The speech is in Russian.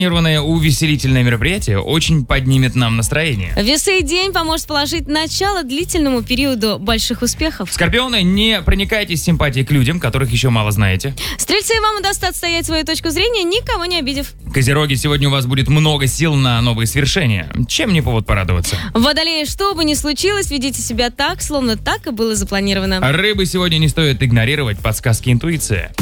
Увеселительное мероприятие очень поднимет нам настроение. Весы и день поможет положить начало длительному периоду больших успехов. Скорпионы, не проникайтесь симпатией к людям, которых еще мало знаете. Стрельцы, вам удастся отстоять свою точку зрения, никого не обидев. Козероги, сегодня у вас будет много сил на новые свершения. Чем не повод порадоваться? Водолеи, что бы ни случилось, ведите себя так, словно так и было запланировано. Рыбы, сегодня не стоит игнорировать подсказки интуиции.